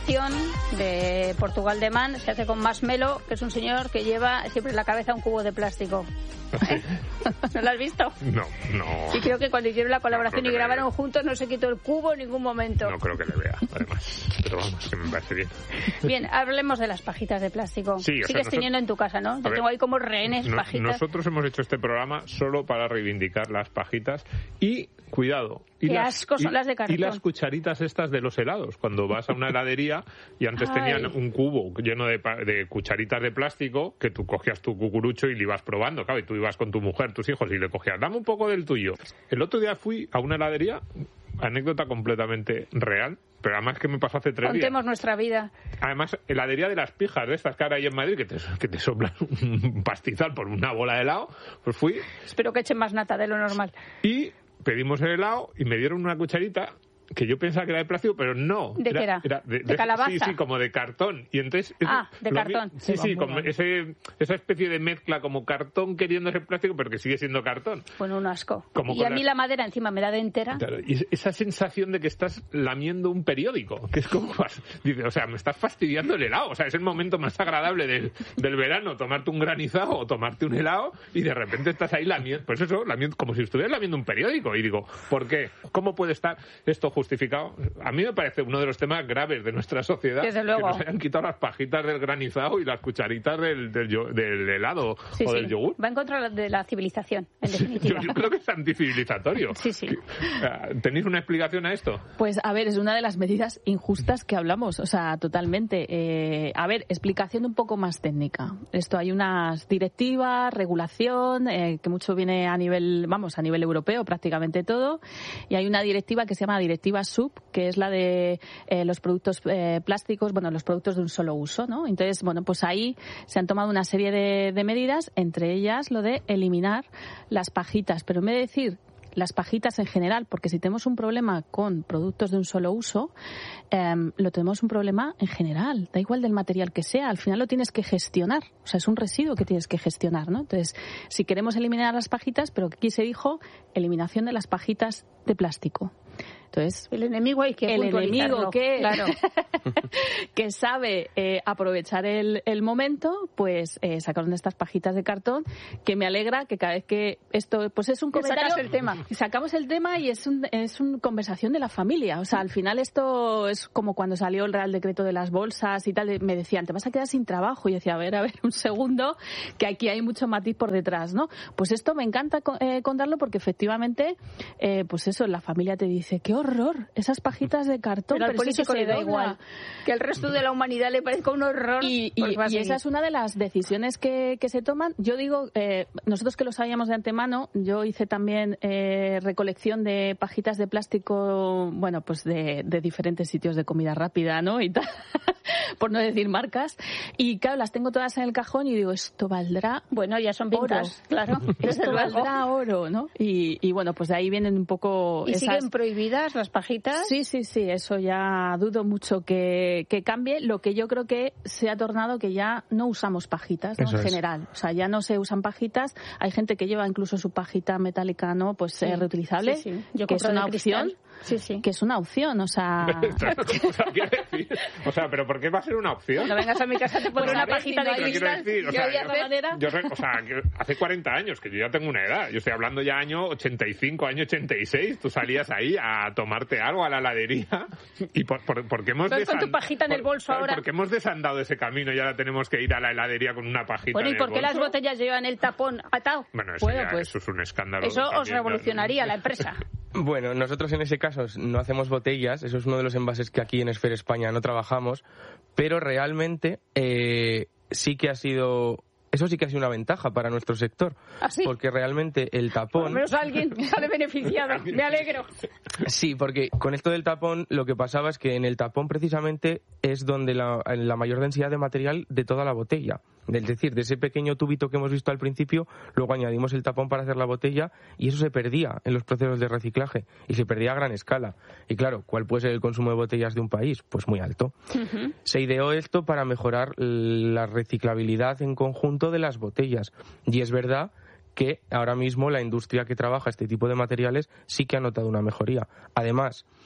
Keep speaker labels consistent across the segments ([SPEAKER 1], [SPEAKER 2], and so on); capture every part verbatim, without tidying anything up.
[SPEAKER 1] colaboración de Portugal de Man, se hace con Marshmello, que es un señor que lleva siempre en la cabeza un cubo de plástico. ¿Eh? ¿No lo has visto?
[SPEAKER 2] No, no.
[SPEAKER 1] Y creo que cuando hicieron la colaboración
[SPEAKER 2] no
[SPEAKER 1] y grabaron juntos no se quitó el cubo en ningún momento.
[SPEAKER 2] No creo que le vea, además. Pero vamos, que me parece bien.
[SPEAKER 1] Bien, hablemos de las pajitas de plástico.
[SPEAKER 2] Sí,
[SPEAKER 1] Sigues
[SPEAKER 2] sea, nosotros...
[SPEAKER 1] teniendo en tu casa, ¿no? Te
[SPEAKER 2] ver,
[SPEAKER 1] tengo ahí como rehenes,
[SPEAKER 2] no,
[SPEAKER 1] pajitas.
[SPEAKER 2] Nosotros hemos hecho este programa solo para reivindicar las pajitas y, cuidado, y
[SPEAKER 1] Qué
[SPEAKER 2] las,
[SPEAKER 1] asco son
[SPEAKER 2] y,
[SPEAKER 1] las de cartón.
[SPEAKER 2] y las cucharitas estas de los helados. Cuando vas a una heladería y antes
[SPEAKER 1] Ay.
[SPEAKER 2] tenían un cubo lleno de, de cucharitas de plástico que tú cogías tu cucurucho y le ibas probando, claro, y tú ibas con tu mujer, tus hijos y le cogías, dame un poco del tuyo. El otro día fui a una heladería, anécdota completamente real, pero además que me pasó hace tres días.
[SPEAKER 1] Contemos nuestra vida.
[SPEAKER 2] Además, heladería de las pijas, de estas que ahora hay en Madrid, que te, que te soplan un pastizal por una bola de helado, pues fui...
[SPEAKER 1] Espero que echen más nata de lo normal.
[SPEAKER 2] Y pedimos el helado y me dieron una cucharita que yo pensaba que era de plástico, pero no.
[SPEAKER 1] ¿De
[SPEAKER 2] era,
[SPEAKER 1] qué era?
[SPEAKER 2] era de,
[SPEAKER 1] ¿De
[SPEAKER 2] de
[SPEAKER 1] calabaza?
[SPEAKER 2] Sí, sí, como de cartón. Y entonces...
[SPEAKER 1] Ah, de cartón.
[SPEAKER 2] Mi, sí, sí, como ese, esa especie de mezcla como cartón queriendo ser plástico, pero que sigue siendo cartón.
[SPEAKER 1] Bueno, un asco.
[SPEAKER 2] Como
[SPEAKER 1] y a mí
[SPEAKER 2] las...
[SPEAKER 1] la madera encima me da de entera.
[SPEAKER 2] Claro, y esa sensación de que estás lamiendo un periódico, que es como... Dice, o sea, me estás fastidiando el helado. O sea, es el momento más agradable del, del verano, tomarte un granizado o tomarte un helado y de repente estás ahí lamiendo... Pues eso, lamiendo, como si estuvieras lamiendo un periódico. Y digo, ¿por qué? ¿Cómo puede estar esto justificado? A mí me parece uno de los temas graves de nuestra sociedad.
[SPEAKER 1] Desde luego.
[SPEAKER 2] Que nos hayan quitado las pajitas del granizado y las cucharitas del, del, del helado
[SPEAKER 1] sí,
[SPEAKER 2] o
[SPEAKER 1] sí.
[SPEAKER 2] del yogur.
[SPEAKER 1] Va en contra de la civilización, en definitiva.
[SPEAKER 2] Yo, yo creo que es anticivilizatorio.
[SPEAKER 1] Sí, sí.
[SPEAKER 2] ¿Tenéis una explicación a esto?
[SPEAKER 3] Pues a ver, es una de las medidas injustas que hablamos, o sea, totalmente. Eh, a ver, explicación un poco más técnica. Esto hay unas directivas, regulación, eh, que mucho viene a nivel, vamos, a nivel europeo, prácticamente todo, y hay una directiva que se llama Directiva S U P, que es la de eh, los productos eh, plásticos, bueno, los productos de un solo uso, ¿no? Entonces, bueno, pues ahí se han tomado una serie de, de medidas, entre ellas lo de eliminar las pajitas, pero en vez de decir las pajitas en general, porque si tenemos un problema con productos de un solo uso, eh, lo tenemos un problema en general, da igual del material que sea, al final lo tienes que gestionar, o sea, es un residuo que tienes que gestionar, ¿no? Entonces, si queremos eliminar las pajitas, pero aquí se dijo eliminación de las pajitas de plástico. Entonces,
[SPEAKER 1] el enemigo hay que
[SPEAKER 3] el enemigo que,
[SPEAKER 1] claro.
[SPEAKER 3] que sabe eh, aprovechar el, el momento, pues eh, sacaron estas pajitas de cartón, que me alegra que cada vez que esto, pues es un comentario,
[SPEAKER 1] sacas el tema.
[SPEAKER 3] Sacamos el tema y es un, es una conversación de la familia. O sea, al final esto es como cuando salió el Real Decreto de las bolsas y tal, me decían, te vas a quedar sin trabajo. Y yo decía, a ver, a ver, un segundo, que aquí hay mucho matiz por detrás, ¿no? Pues esto me encanta eh, contarlo porque efectivamente, eh, pues eso, la familia te dice, qué horror, esas pajitas de cartón,
[SPEAKER 1] pero,
[SPEAKER 3] pero
[SPEAKER 1] al
[SPEAKER 3] eso
[SPEAKER 1] político
[SPEAKER 3] se
[SPEAKER 1] le da
[SPEAKER 3] dobla.
[SPEAKER 1] igual que al resto de la humanidad le parezca un horror.
[SPEAKER 3] Y, y,
[SPEAKER 1] pues
[SPEAKER 3] y esa es una de las decisiones que, que se toman. Yo digo, eh, nosotros que lo sabíamos de antemano, yo hice también eh, recolección de pajitas de plástico, bueno, pues de, de diferentes sitios de comida rápida, ¿no? Y tal, por no decir marcas. Y claro, las tengo todas en el cajón y digo, esto valdrá,
[SPEAKER 1] bueno, ya son vintage,
[SPEAKER 3] oro.
[SPEAKER 1] Claro,
[SPEAKER 3] esto valdrá oro, ¿no? Y, y bueno, pues de ahí vienen un poco
[SPEAKER 1] ¿Y
[SPEAKER 3] esas...
[SPEAKER 1] siguen prohibidas las pajitas?
[SPEAKER 3] Sí, sí, sí, eso ya dudo mucho que, que cambie. Lo que yo creo que se ha tornado que ya no usamos pajitas, ¿no? En general. O sea, ya no se usan pajitas. Hay gente que lleva incluso su pajita metálica, ¿no? Pues sí, eh, reutilizable,
[SPEAKER 1] sí, sí. Yo
[SPEAKER 3] que es una opción.
[SPEAKER 1] Sí, sí.
[SPEAKER 3] Que es una opción, o sea...
[SPEAKER 2] o sea, ¿pero por qué va a ser una opción?
[SPEAKER 1] Cuando vengas a mi casa te pones una pajita de cristal.
[SPEAKER 2] Decir, o sea, yo, yo, yo, o sea, que hace cuarenta años, que yo ya tengo una edad. Yo estoy hablando ya año ochenta y cinco, año ochenta y seis. Tú salías ahí a tomarte algo a la heladería y por, por, por qué hemos
[SPEAKER 1] desandado... con tu pajita en el bolso
[SPEAKER 2] por,
[SPEAKER 1] ahora.
[SPEAKER 2] Porque hemos desandado ese camino y ahora tenemos que ir a la heladería con una pajita
[SPEAKER 1] bueno, ¿y
[SPEAKER 2] en
[SPEAKER 1] por
[SPEAKER 2] el
[SPEAKER 1] qué
[SPEAKER 2] bolso?
[SPEAKER 1] las botellas llevan el tapón atado?
[SPEAKER 2] Bueno, eso,
[SPEAKER 1] bueno,
[SPEAKER 2] ya,
[SPEAKER 1] pues,
[SPEAKER 2] eso es un escándalo.
[SPEAKER 1] Eso
[SPEAKER 2] también,
[SPEAKER 1] os revolucionaría
[SPEAKER 2] ¿no?
[SPEAKER 1] la empresa.
[SPEAKER 4] Bueno, nosotros en ese caso no hacemos botellas, eso es uno de los envases que aquí en Esfera España no trabajamos, pero realmente eh, sí que ha sido... Eso sí que ha sido una ventaja para nuestro sector.
[SPEAKER 1] ¿Ah, sí?
[SPEAKER 4] Porque realmente el tapón...
[SPEAKER 1] Por lo menos alguien sale beneficiado. Me alegro.
[SPEAKER 4] Sí, porque con esto del tapón lo que pasaba es que en el tapón precisamente es donde la, la mayor densidad de material de toda la botella. Es decir, de ese pequeño tubito que hemos visto al principio, luego añadimos el tapón para hacer la botella y eso se perdía en los procesos de reciclaje y se perdía a gran escala. Y claro, ¿cuál puede ser el consumo de botellas de un país? Pues muy alto. Uh-huh. Se ideó esto para mejorar la reciclabilidad en conjunto de las botellas. Y es verdad que ahora mismo la industria que trabaja este tipo de materiales sí que ha notado una mejoría. Además,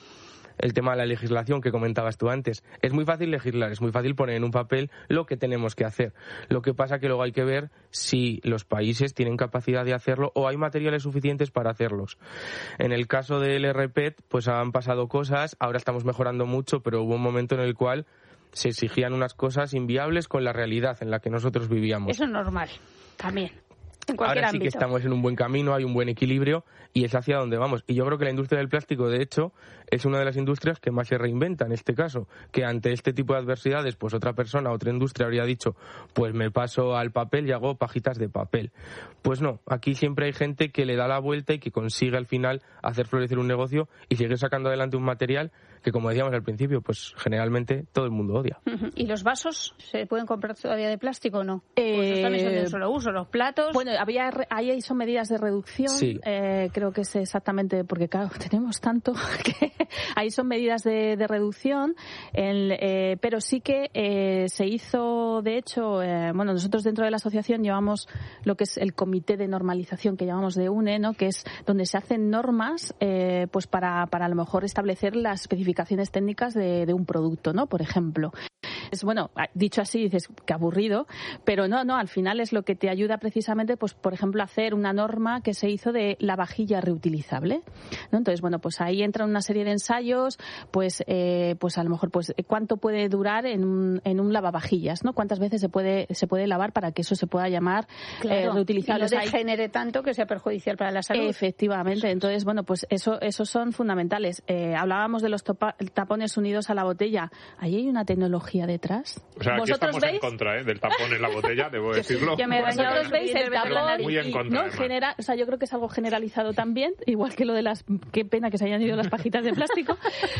[SPEAKER 4] el tema de la legislación que comentabas tú antes. Es muy fácil legislar, es muy fácil poner en un papel lo que tenemos que hacer. Lo que pasa que luego hay que ver si los países tienen capacidad de hacerlo o hay materiales suficientes para hacerlos. En el caso del R P E T, pues han pasado cosas, ahora estamos mejorando mucho, pero hubo un momento en el cual se exigían unas cosas inviables con la realidad en la que nosotros vivíamos.
[SPEAKER 1] Eso es normal, también.
[SPEAKER 4] Ahora sí
[SPEAKER 1] ámbito.
[SPEAKER 4] que estamos en un buen camino, hay un buen equilibrio y es hacia donde vamos. Y yo creo que la industria del plástico, de hecho, es una de las industrias que más se reinventa en este caso. Que ante este tipo de adversidades, pues otra persona, otra industria habría dicho, pues me paso al papel y hago pajitas de papel. Pues no, aquí siempre hay gente que le da la vuelta y que consigue al final hacer florecer un negocio y seguir sacando adelante un material que, como decíamos al principio, pues generalmente todo el mundo odia.
[SPEAKER 1] ¿Y los vasos se pueden comprar todavía de plástico o no?
[SPEAKER 3] Eh,
[SPEAKER 1] pues no también son de un solo uso, los platos.
[SPEAKER 3] Bueno, había ahí son medidas de reducción.
[SPEAKER 4] Sí.
[SPEAKER 3] Eh, creo que es exactamente porque claro tenemos tanto que ahí son medidas de, de reducción. El, eh, pero sí que eh, se hizo, de hecho, eh, bueno, nosotros dentro de la asociación llevamos lo que es el comité de normalización que llamamos de U N E, ¿no? Que es donde se hacen normas, eh, pues para para a lo mejor establecer las especificaciones técnicas de, de un producto, ¿no? Por ejemplo. Es, bueno, dicho así dices que aburrido, pero no, no, al final es lo que te ayuda precisamente, pues por ejemplo, a hacer una norma que se hizo de la vajilla reutilizable, ¿no? Entonces, bueno, pues ahí entran una serie de ensayos, pues eh, pues a lo mejor, pues cuánto puede durar en un, en un lavavajillas, ¿no? Cuántas veces se puede se puede lavar para que eso se pueda llamar
[SPEAKER 1] claro,
[SPEAKER 3] eh, reutilizable.
[SPEAKER 1] Y no degenere tanto que sea perjudicial para la salud.
[SPEAKER 3] Efectivamente, entonces, bueno, pues eso esos son fundamentales. Eh, hablábamos de los topa, tapones unidos a la botella. Ahí hay una tecnología detrás.
[SPEAKER 2] O sea, aquí estamos veis? en contra ¿eh? del tapón en la botella, debo decirlo.
[SPEAKER 3] Que me vosotros veis el tapón
[SPEAKER 2] muy en contra,
[SPEAKER 3] no genera, o sea, yo creo que es algo generalizado también, igual que lo de las, qué pena que se hayan ido las pajitas de plástico,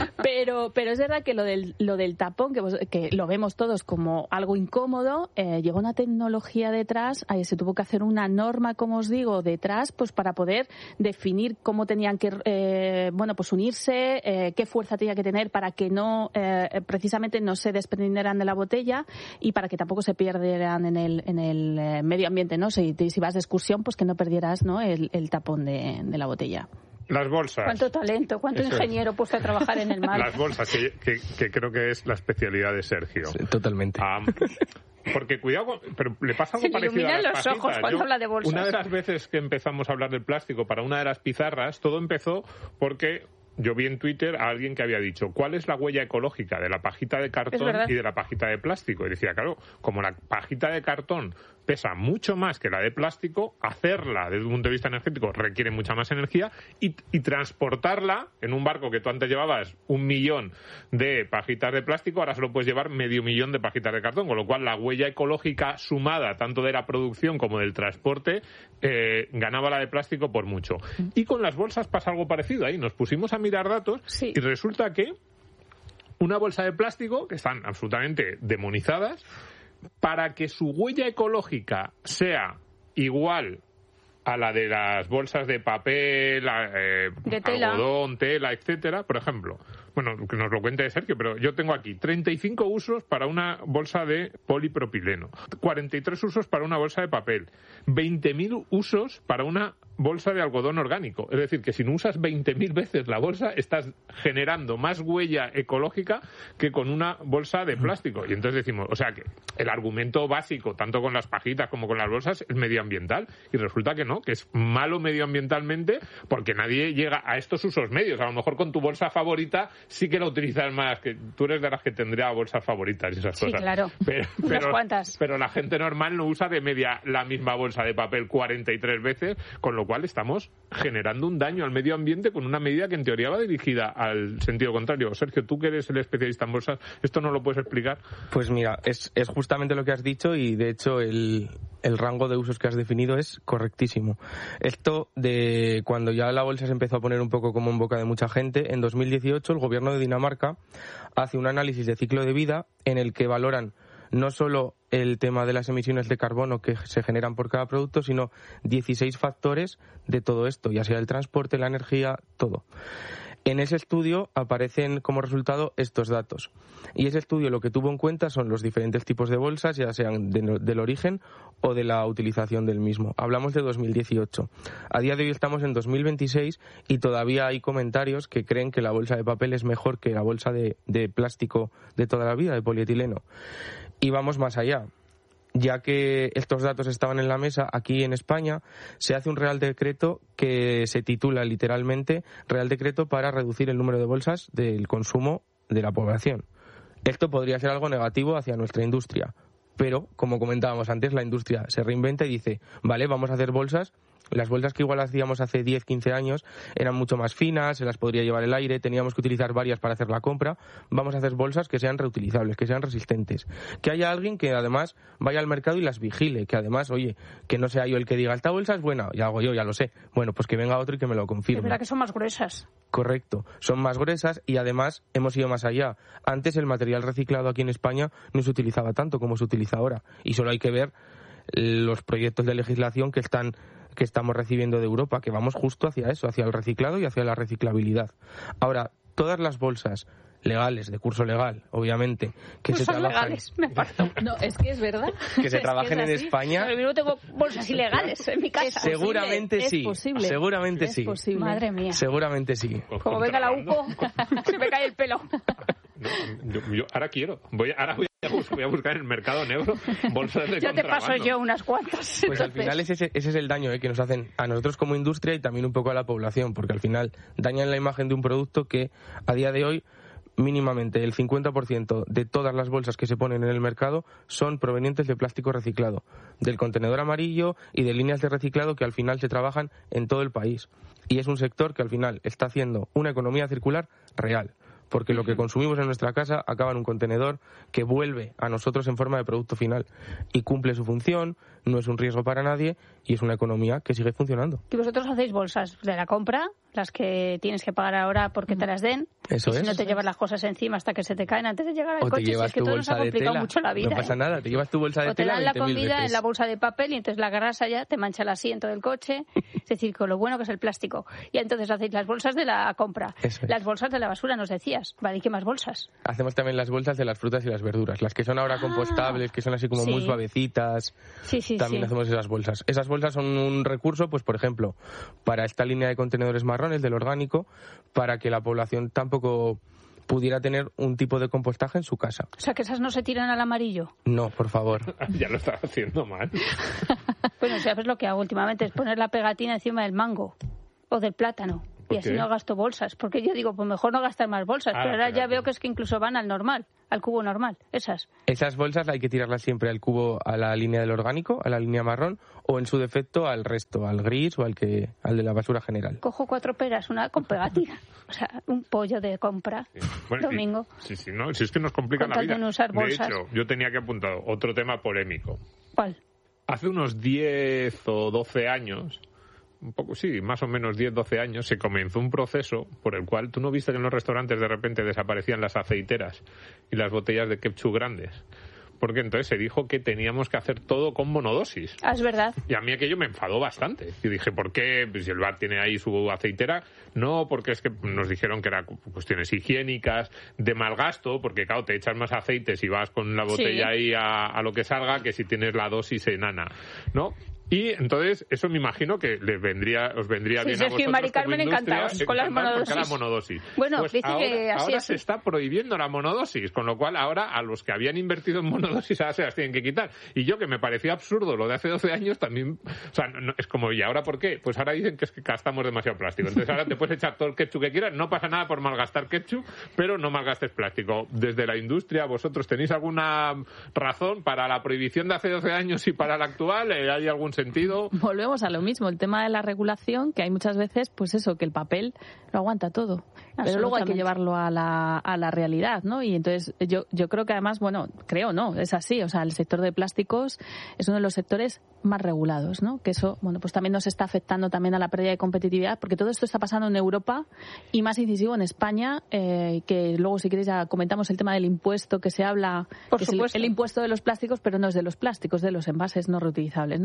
[SPEAKER 3] pero pero es verdad que lo del lo del tapón que, que lo vemos todos como algo incómodo, eh, llegó una tecnología detrás, ahí se tuvo que hacer una norma, como os digo, detrás, pues para poder definir cómo tenían que eh, bueno, pues unirse, eh, qué fuerza tenía que tener para que no eh, precisamente no se desprendieran de la botella y para que tampoco se perdieran en el en el eh, medio ambiente, ¿no? Si, si vas de excursión, pues que no perdieras, ¿no? el, el tapón de, de la botella.
[SPEAKER 2] Las bolsas.
[SPEAKER 1] Cuánto talento, cuánto Eso ingeniero es. puesto a trabajar en el mar.
[SPEAKER 2] Las bolsas, que, que, que creo que es la especialidad de Sergio.
[SPEAKER 4] Sí, totalmente.
[SPEAKER 2] Um, porque cuidado, con, pero le pasa algo
[SPEAKER 1] Se
[SPEAKER 2] parecido a las
[SPEAKER 1] los
[SPEAKER 2] pajitas.
[SPEAKER 1] ojos cuando
[SPEAKER 2] Yo,
[SPEAKER 1] habla de bolsas.
[SPEAKER 2] Una de las veces que empezamos a hablar del plástico para una de las pizarras, todo empezó porque yo vi en Twitter a alguien que había dicho ¿cuál es la huella ecológica de la pajita de cartón y de la pajita de plástico? Y decía, claro, como la pajita de cartón pesa mucho más que la de plástico, hacerla desde un punto de vista energético requiere mucha más energía y, y transportarla en un barco que tú antes llevabas un millón de pajitas de plástico, ahora solo puedes llevar medio millón de pajitas de cartón, con lo cual la huella ecológica sumada tanto de la producción como del transporte eh, ganaba la de plástico por mucho. Y con las bolsas pasa algo parecido. Ahí nos pusimos a mirar datos
[SPEAKER 1] sí.
[SPEAKER 2] y resulta que una bolsa de plástico, que están absolutamente demonizadas, para que su huella ecológica sea igual a la de las bolsas de papel, eh,
[SPEAKER 1] de tela.
[SPEAKER 2] algodón, tela, etcétera, por ejemplo, bueno, que nos lo cuente Sergio, pero yo tengo aquí treinta y cinco usos para una bolsa de polipropileno, cuarenta y tres usos para una bolsa de papel, veinte mil usos para una bolsa de algodón orgánico. Es decir, que si no usas veinte mil veces la bolsa, estás generando más huella ecológica que con una bolsa de plástico. Y entonces decimos, o sea, que el argumento básico, tanto con las pajitas como con las bolsas, es medioambiental. Y resulta que no, que es malo medioambientalmente porque nadie llega a estos usos medios. A lo mejor con tu bolsa favorita sí que la utilizas más, que tú eres de las que tendría bolsas favoritas y esas
[SPEAKER 1] sí,
[SPEAKER 2] cosas.
[SPEAKER 1] Sí, claro.
[SPEAKER 2] Pero,
[SPEAKER 1] Unas
[SPEAKER 2] pero,
[SPEAKER 1] cuantas.
[SPEAKER 2] Pero la gente normal no usa de media la misma bolsa de papel cuarenta y tres veces, con lo cual estamos generando un daño al medio ambiente con una medida que en teoría va dirigida al sentido contrario. Sergio, tú que eres el especialista en bolsas, ¿esto no lo puedes explicar?
[SPEAKER 4] Pues mira, es, es justamente lo que has dicho y de hecho el, el rango de usos que has definido es correctísimo. Esto de cuando ya la bolsa se empezó a poner un poco como en boca de mucha gente, en dos mil dieciocho el gobierno de Dinamarca hace un análisis de ciclo de vida en el que valoran no solo el tema de las emisiones de carbono que se generan por cada producto, sino dieciséis factores de todo esto, ya sea el transporte, la energía, todo. En ese estudio aparecen como resultado estos datos. Y ese estudio lo que tuvo en cuenta son los diferentes tipos de bolsas, ya sean de, del origen o de la utilización del mismo. Hablamos de dos mil dieciocho. A día de hoy estamos en dos mil veintiséis y todavía hay comentarios que creen que la bolsa de papel es mejor que la bolsa de, de plástico de toda la vida, de polietileno. Y vamos más allá. Ya que estos datos estaban en la mesa, aquí en España se hace un Real Decreto que se titula literalmente Real Decreto para reducir el número de bolsas del consumo de la población. Esto podría ser algo negativo hacia nuestra industria, pero, como comentábamos antes, la industria se reinventa y dice, vale, vamos a hacer bolsas. Las bolsas que igual hacíamos hace diez, quince años eran mucho más finas, se las podría llevar el aire, teníamos que utilizar varias para hacer la compra. Vamos a hacer bolsas que sean reutilizables, que sean resistentes. Que haya alguien que además vaya al mercado y las vigile, que además, oye, que no sea yo el que diga, esta bolsa es buena, ya hago yo, ya lo sé. Bueno, pues que venga otro y que me lo confirme.
[SPEAKER 1] Es verdad que son más gruesas.
[SPEAKER 4] Correcto, son más gruesas y además hemos ido más allá. Antes el material reciclado aquí en España no se utilizaba tanto como se utiliza ahora y solo hay que ver los proyectos de legislación que están que estamos recibiendo de Europa, que vamos justo hacia eso, hacia el reciclado y hacia la reciclabilidad. Ahora, todas las bolsas legales, de curso legal, obviamente, que
[SPEAKER 1] Cursos
[SPEAKER 4] se trabajan...
[SPEAKER 1] legales, me parto.
[SPEAKER 3] No, es que es verdad.
[SPEAKER 4] Que se trabajen
[SPEAKER 3] es
[SPEAKER 4] en
[SPEAKER 3] así.
[SPEAKER 4] España...
[SPEAKER 1] Pero yo tengo bolsas ilegales en mi casa.
[SPEAKER 4] Seguramente
[SPEAKER 3] Es
[SPEAKER 4] sí,
[SPEAKER 3] posible.
[SPEAKER 4] seguramente
[SPEAKER 3] Es
[SPEAKER 4] sí.
[SPEAKER 3] posible.
[SPEAKER 1] Madre mía.
[SPEAKER 4] Seguramente sí.
[SPEAKER 1] Como venga la U P O, se me cae el pelo.
[SPEAKER 2] No, yo, yo ahora quiero. Voy, ahora voy a, buscar, voy a buscar en el mercado negro bolsas de
[SPEAKER 1] Ya te
[SPEAKER 2] contrabando.
[SPEAKER 1] paso yo unas cuantas.
[SPEAKER 4] Pues al
[SPEAKER 1] Entonces,
[SPEAKER 4] final ese, ese es el daño eh, que nos hacen a nosotros como industria y también un poco a la población, porque al final dañan la imagen de un producto que a día de hoy mínimamente el cincuenta por ciento de todas las bolsas que se ponen en el mercado son provenientes de plástico reciclado, del contenedor amarillo y de líneas de reciclado que al final se trabajan en todo el país. Y es un sector que al final está haciendo una economía circular real, porque lo que consumimos en nuestra casa acaba en un contenedor que vuelve a nosotros en forma de producto final y cumple su función, no es un riesgo para nadie y es una economía que sigue funcionando.
[SPEAKER 1] y vosotros hacéis bolsas de la compra, las que tienes que pagar ahora porque te las den.
[SPEAKER 4] Eso
[SPEAKER 1] y si
[SPEAKER 4] es.
[SPEAKER 1] no te llevas las cosas encima hasta que se te caen antes de llegar al
[SPEAKER 4] O te
[SPEAKER 1] coche. Si
[SPEAKER 4] llevas
[SPEAKER 1] es que
[SPEAKER 4] tu
[SPEAKER 1] todo nos
[SPEAKER 4] bolsa
[SPEAKER 1] ha
[SPEAKER 4] de
[SPEAKER 1] complicado
[SPEAKER 4] tela,
[SPEAKER 1] mucho la vida.
[SPEAKER 4] no pasa
[SPEAKER 1] ¿eh?
[SPEAKER 4] nada, te llevas tu bolsa de
[SPEAKER 1] O te
[SPEAKER 4] tela
[SPEAKER 1] dan la
[SPEAKER 4] veinte mil
[SPEAKER 1] comida
[SPEAKER 4] veces.
[SPEAKER 1] en la bolsa de papel y entonces la grasa ya te mancha el asiento del coche. Es decir, con lo bueno que es el plástico. Y entonces hacéis las bolsas de la compra.
[SPEAKER 4] Eso es.
[SPEAKER 1] Las bolsas de la basura, nos decías. Vale, ¿y qué más bolsas?
[SPEAKER 4] Hacemos también las bolsas de las frutas y las verduras, las que son ahora
[SPEAKER 1] Ah,
[SPEAKER 4] compostables, que son así como
[SPEAKER 1] sí.
[SPEAKER 4] muy suavecitas.
[SPEAKER 1] Sí, sí,
[SPEAKER 4] También
[SPEAKER 1] sí.
[SPEAKER 4] hacemos esas bolsas. Esas bolsas son un recurso, pues por ejemplo, para esta línea de contenedores marrones del orgánico, para que la población tampoco pudiera tener un tipo de compostaje en su casa.
[SPEAKER 1] O sea, que esas no se tiran al amarillo.
[SPEAKER 4] No, por favor.
[SPEAKER 2] Ya lo estás haciendo mal.
[SPEAKER 1] Bueno, ¿sabes lo que hago últimamente? Es poner la pegatina encima del mango o del plátano.
[SPEAKER 2] ¿Por
[SPEAKER 1] Y así
[SPEAKER 2] qué?
[SPEAKER 1] no gasto bolsas. Porque yo digo, pues mejor no gastar más bolsas.
[SPEAKER 2] Ah,
[SPEAKER 1] pero ahora ya
[SPEAKER 2] claro.
[SPEAKER 1] veo que es que incluso van al normal, al cubo normal. Esas.
[SPEAKER 4] Esas bolsas hay que tirarlas siempre al cubo, a la línea del orgánico, a la línea marrón, o en su defecto al resto, al gris o al que al de la basura general.
[SPEAKER 1] Cojo cuatro peras, una con pegatina. O sea, un pollo de compra.
[SPEAKER 2] Sí. Bueno, sí,
[SPEAKER 1] Domingo.
[SPEAKER 2] Sí, sí, no, si es que nos complica
[SPEAKER 1] Con
[SPEAKER 2] la
[SPEAKER 1] tal de
[SPEAKER 2] vida.
[SPEAKER 1] no usar bolsas.
[SPEAKER 2] De hecho, yo tenía que apuntar otro tema polémico.
[SPEAKER 1] ¿Cuál?
[SPEAKER 2] Hace unos diez o doce años, un poco, sí, más o menos diez, doce años, se comenzó un proceso por el cual tú no viste que en los restaurantes de repente desaparecían las aceiteras y las botellas de ketchup grandes. Porque entonces se dijo que teníamos que hacer todo con monodosis.
[SPEAKER 1] Ah, es verdad.
[SPEAKER 2] Y a mí aquello me enfadó bastante. Y dije, ¿por qué? Pues si el bar tiene ahí su aceitera. No, porque es que nos dijeron que eran cuestiones higiénicas, de mal gasto, porque claro, te echas más aceite si vas con la botella
[SPEAKER 1] Sí.
[SPEAKER 2] ahí a, a lo que salga que si tienes la dosis enana, ¿no? Y entonces, eso me imagino que les vendría, os vendría
[SPEAKER 1] Sí,
[SPEAKER 2] bien
[SPEAKER 1] sí,
[SPEAKER 2] a
[SPEAKER 1] es que
[SPEAKER 2] vosotros
[SPEAKER 1] Mari
[SPEAKER 2] como
[SPEAKER 1] Carmen
[SPEAKER 2] industria,
[SPEAKER 1] encantados con las
[SPEAKER 2] encantados porque
[SPEAKER 1] monodosis.
[SPEAKER 2] la monodosis.
[SPEAKER 1] Bueno,
[SPEAKER 2] Pues
[SPEAKER 1] dice
[SPEAKER 2] ahora,
[SPEAKER 1] que así
[SPEAKER 2] ahora
[SPEAKER 1] es.
[SPEAKER 2] se está prohibiendo la monodosis, con lo cual ahora a los que habían invertido en monodosis ahora se las tienen que quitar. Y yo, que me parecía absurdo lo de hace doce años, también, o sea, no, es como, ¿y ahora por qué? Pues ahora dicen que es que gastamos demasiado plástico. Entonces ahora te puedes echar todo el ketchup que quieras, no pasa nada por malgastar ketchup, pero no malgastes plástico. Desde la industria, ¿vosotros tenéis alguna razón para la prohibición de hace doce años y para la actual? ¿Hay algún sentido?
[SPEAKER 3] Volvemos a lo mismo, el tema de la regulación, que hay muchas veces, pues eso, que el papel lo aguanta todo. Pero luego hay que
[SPEAKER 1] Absolutamente.
[SPEAKER 3] llevarlo a la, a la realidad, ¿no? Y entonces yo, yo creo que además, bueno, creo, ¿no? Es así, o sea, el sector de plásticos es uno de los sectores más regulados, ¿no? Que eso, bueno, pues también nos está afectando también a la pérdida de competitividad, porque todo esto está pasando en Europa y más incisivo en España, eh, que luego si queréis ya comentamos el tema del impuesto que se habla,
[SPEAKER 1] Por
[SPEAKER 3] que es el,
[SPEAKER 1] supuesto.
[SPEAKER 3] el impuesto de los plásticos, pero no es de los plásticos, de los envases no reutilizables, ¿no? Pero bueno,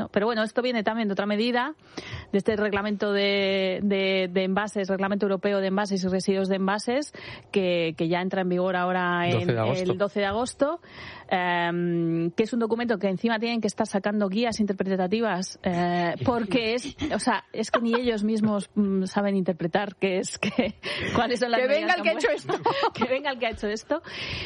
[SPEAKER 3] esto viene también de otra medida, de este reglamento de, de, de envases, reglamento europeo de envases y residuos de envases, que, que ya entra en vigor ahora en el doce de agosto, eh, que es un documento que encima tienen que estar sacando guías interpretativas, eh, porque es, o sea, es que ni ellos mismos mm, saben interpretar qué es, que, cuáles son las
[SPEAKER 1] que
[SPEAKER 3] medidas
[SPEAKER 1] venga el que ha hecho esto.
[SPEAKER 3] que venga el que ha hecho esto.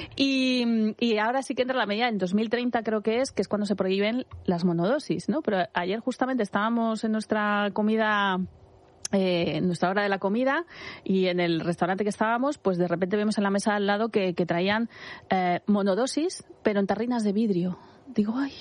[SPEAKER 3] Y, y ahora sí que entra la medida en dos mil treinta, creo que es, que es cuando se prohíben las monodosis, ¿no? Pero ayer justamente estábamos en nuestra comida, eh, en nuestra hora de la comida, y en el restaurante que estábamos, pues de repente vemos en la mesa al lado que, que traían eh, monodosis, pero en tarrinas de vidrio. Digo, ay,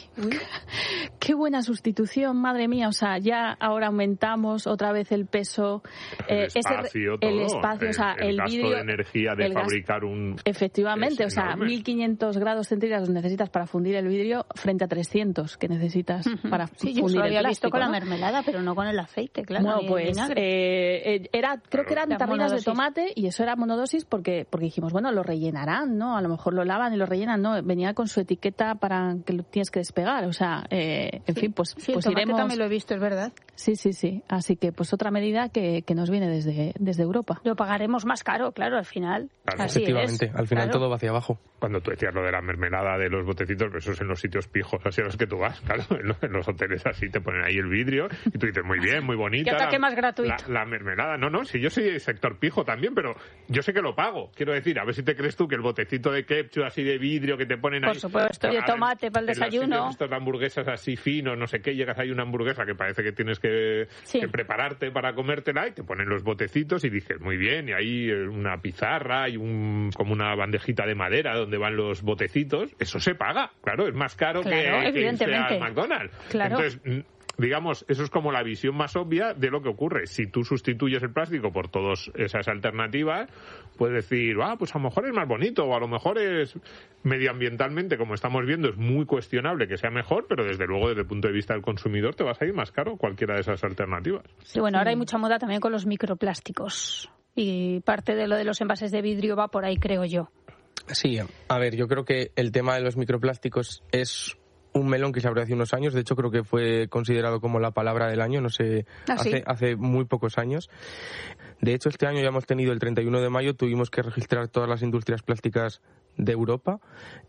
[SPEAKER 3] qué buena sustitución, madre mía. O sea, ya ahora aumentamos otra vez el peso,
[SPEAKER 2] el eh, espacio,
[SPEAKER 3] ese, el espacio,
[SPEAKER 2] el,
[SPEAKER 3] o sea, el,
[SPEAKER 2] el gasto
[SPEAKER 3] vidrio,
[SPEAKER 2] de energía de fabricar gas, un...
[SPEAKER 3] Efectivamente, o sea, enorme. mil quinientos grados centígrados necesitas para fundir el vidrio frente a trescientos que necesitas uh-huh. para
[SPEAKER 1] sí,
[SPEAKER 3] fundir
[SPEAKER 1] yo
[SPEAKER 3] el
[SPEAKER 1] había
[SPEAKER 3] plástico,
[SPEAKER 1] visto con
[SPEAKER 3] ¿no?
[SPEAKER 1] la mermelada, pero no con el aceite, claro.
[SPEAKER 3] Bueno, pues eh, era, creo
[SPEAKER 2] claro.
[SPEAKER 3] que eran tarrinas de tomate, y eso era monodosis porque porque dijimos, bueno, lo rellenarán, ¿no? A lo mejor lo lavan y lo rellenan, ¿no? Venía con su etiqueta para que lo tienes que despegar. O sea, eh, en
[SPEAKER 1] sí,
[SPEAKER 3] fin, pues,
[SPEAKER 1] sí,
[SPEAKER 3] pues
[SPEAKER 1] el tomate
[SPEAKER 3] iremos.
[SPEAKER 1] También lo he visto, es verdad.
[SPEAKER 3] Sí, sí, sí. Así que, pues otra medida que, que nos viene desde, desde Europa.
[SPEAKER 1] Lo pagaremos más caro, claro, al final.
[SPEAKER 2] Claro,
[SPEAKER 1] así
[SPEAKER 4] efectivamente,
[SPEAKER 1] es.
[SPEAKER 4] al final
[SPEAKER 1] claro.
[SPEAKER 4] todo va hacia abajo.
[SPEAKER 2] Cuando tú decías lo de la mermelada de los botecitos, eso es en los sitios pijos, así a los que tú vas, claro, en los, en los hoteles así te ponen ahí el vidrio y tú dices, muy bien, muy bonita.
[SPEAKER 1] ¿Qué ataque
[SPEAKER 2] la,
[SPEAKER 1] más gratuito?
[SPEAKER 2] La, la mermelada, no, no, si yo soy sector pijo también, pero yo sé que lo pago. Quiero decir, a ver si te crees tú que el botecito de ketchup así de vidrio que te ponen ahí...
[SPEAKER 1] Por supuesto, y de tomate para el desayuno.
[SPEAKER 2] Estas hamburguesas así finos, no sé qué, llegas ahí una hamburguesa que parece que tienes que,
[SPEAKER 1] sí.
[SPEAKER 2] que prepararte para comértela y te ponen los botecitos y dices, muy bien, y ahí una pizarra y un como una bandejita de madera donde van los botecitos, eso se paga, claro, es más caro
[SPEAKER 1] claro,
[SPEAKER 2] que, que irse al McDonald's.
[SPEAKER 1] Claro.
[SPEAKER 2] Entonces, digamos, eso es como la visión más obvia de lo que ocurre. Si tú sustituyes el plástico por todas esas alternativas, puedes decir, ah, pues a lo mejor es más bonito, o a lo mejor es medioambientalmente, como estamos viendo, es muy cuestionable que sea mejor, pero desde luego desde el punto de vista del consumidor te va a salir más caro cualquiera de esas alternativas.
[SPEAKER 1] Sí, bueno, ahora hay mucha moda también con los microplásticos, y parte de lo de los envases de vidrio va por ahí, creo yo.
[SPEAKER 4] Sí, a ver, yo creo que el tema de los microplásticos es un melón que se abrió hace unos años. De hecho, creo que fue considerado como la palabra del año, no sé,
[SPEAKER 1] ¿Ah,
[SPEAKER 4] hace,
[SPEAKER 1] sí?
[SPEAKER 4] hace muy pocos años. De hecho, este año ya hemos tenido el treinta y uno de mayo, tuvimos que registrar todas las industrias plásticas de Europa,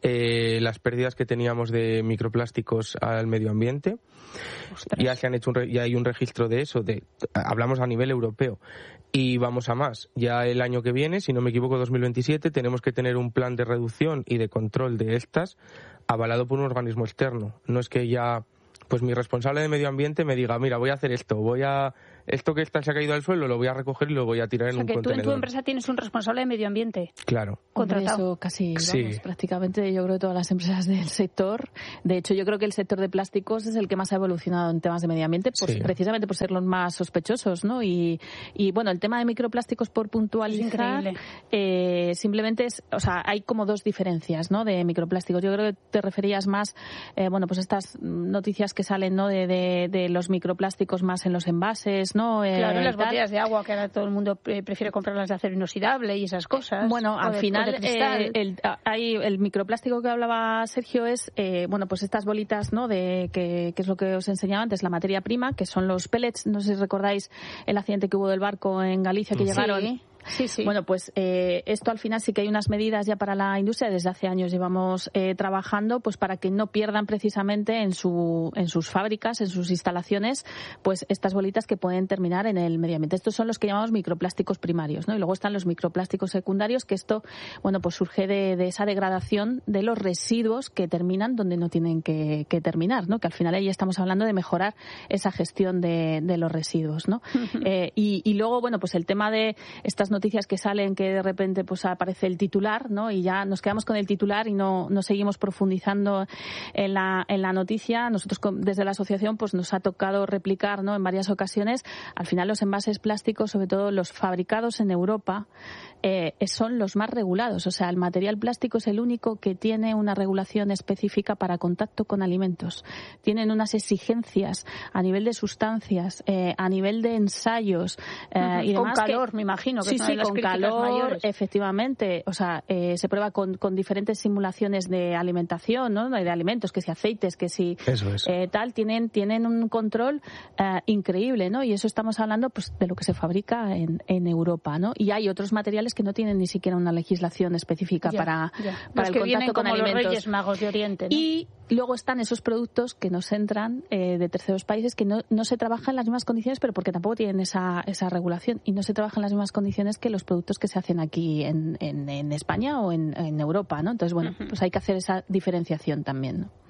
[SPEAKER 4] eh, las pérdidas que teníamos de microplásticos al medio ambiente. Ostras. Ya se han hecho un re, ya hay un registro de eso, de hablamos a nivel europeo. Y vamos a más. Ya el año que viene, si no me equivoco, dos mil veintisiete, tenemos que tener un plan de reducción y de control de estas avalado por un organismo externo. No es que ya, pues mi responsable de medio ambiente me diga, mira, voy a hacer esto, voy a esto que está, se ha caído al suelo, lo voy a recoger y lo voy a tirar
[SPEAKER 1] o sea,
[SPEAKER 4] en un
[SPEAKER 1] que
[SPEAKER 4] contenedor.
[SPEAKER 1] tú en tu empresa tienes un responsable de medio ambiente.
[SPEAKER 4] Claro.
[SPEAKER 3] Hombre, eso casi, vamos,
[SPEAKER 4] sí.
[SPEAKER 3] prácticamente yo creo que todas las empresas del sector. De hecho, yo creo que el sector de plásticos es el que más ha evolucionado en temas de medio ambiente, por,
[SPEAKER 4] sí.
[SPEAKER 3] precisamente por ser los más sospechosos, ¿no? Y, y bueno, el tema de microplásticos, por puntualizar,
[SPEAKER 1] es
[SPEAKER 3] eh, simplemente es, o sea, hay como dos diferencias, ¿no? De microplásticos. Yo creo que te referías más, eh, bueno, pues estas noticias que salen, ¿no? De, de, de los microplásticos más en los envases, ¿no? Eh,
[SPEAKER 1] claro, las botellas de agua, que ahora todo el mundo prefiere comprarlas de acero inoxidable y esas cosas.
[SPEAKER 3] Bueno, al
[SPEAKER 1] de,
[SPEAKER 3] final eh, el, hay, el microplástico que hablaba Sergio es, eh, bueno, pues estas bolitas, ¿no? De que, que es lo que os enseñaba antes, la materia prima, que son los pellets. No sé si recordáis el accidente que hubo del barco en Galicia que
[SPEAKER 1] sí.
[SPEAKER 3] llegaron.
[SPEAKER 1] Sí, sí.
[SPEAKER 3] Bueno, pues eh, esto al final sí que hay unas medidas ya para la industria. Desde hace años llevamos eh, trabajando pues para que no pierdan precisamente en su en sus fábricas, en sus instalaciones, pues estas bolitas que pueden terminar en el medio ambiente. Estos son los que llamamos microplásticos primarios, ¿no? Y luego están los microplásticos secundarios, que esto, bueno, pues surge de, de esa degradación de los residuos que terminan donde no tienen que, que terminar, ¿no? Que al final ahí estamos hablando de mejorar esa gestión de, de los residuos, ¿no? eh, y, y luego, bueno, pues el tema de estas noticias que salen que de repente pues aparece el titular, ¿no? Y ya nos quedamos con el titular y no, no seguimos profundizando en la, en la noticia. Nosotros desde la asociación pues nos ha tocado replicar, ¿no? En varias ocasiones. Al final los envases plásticos, sobre todo los fabricados en Europa, eh, son los más regulados. O sea, el material plástico es el único que tiene una regulación específica para contacto con alimentos. Tienen unas exigencias a nivel de sustancias, eh, a nivel de ensayos eh, uh-huh. y demás.
[SPEAKER 1] Con calor, que, me imagino. Que
[SPEAKER 3] sí, sí,
[SPEAKER 1] las
[SPEAKER 3] con
[SPEAKER 1] críticas
[SPEAKER 3] calor,
[SPEAKER 1] mayores.
[SPEAKER 3] efectivamente. O sea, eh, se prueba con, con diferentes simulaciones de alimentación, ¿no? De alimentos, que si aceites, que si
[SPEAKER 4] Eso es.
[SPEAKER 3] eh, tal, tienen tienen un control eh, increíble, ¿no? Y eso estamos hablando pues de lo que se fabrica en, en Europa, ¿no? Y hay otros materiales que no tienen ni siquiera una legislación específica
[SPEAKER 1] Ya,
[SPEAKER 3] para,
[SPEAKER 1] ya.
[SPEAKER 3] para
[SPEAKER 1] Los
[SPEAKER 3] el
[SPEAKER 1] que
[SPEAKER 3] contacto
[SPEAKER 1] vienen
[SPEAKER 3] con
[SPEAKER 1] como los
[SPEAKER 3] alimentos.
[SPEAKER 1] Reyes Magos de Oriente, ¿no?
[SPEAKER 3] Y luego están esos productos que nos entran eh, de terceros países que no, no se trabajan en las mismas condiciones, pero porque tampoco tienen esa, esa regulación y no se trabajan en las mismas condiciones que los productos que se hacen aquí en, en, en España o en, en Europa, ¿no? Entonces, bueno,
[SPEAKER 1] Ujú.
[SPEAKER 3] pues hay que hacer esa diferenciación también, ¿no?